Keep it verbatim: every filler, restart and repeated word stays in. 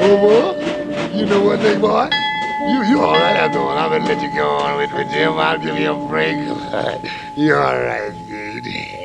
over. You know what, big boy? You you all right after all. I'm gonna let you go on with, with Jim. I'll give you a break. You all right, dude?